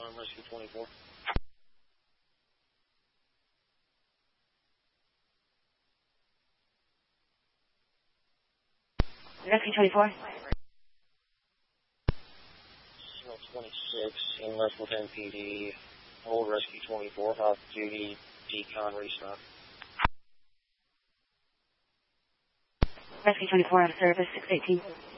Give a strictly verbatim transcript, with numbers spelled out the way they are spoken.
on Rescue twenty-four. Rescue twenty-four. twenty-six in Westwood M P D. Old Rescue twenty-four, off-duty decon restock. Rescue twenty-four out of service, six eighteen.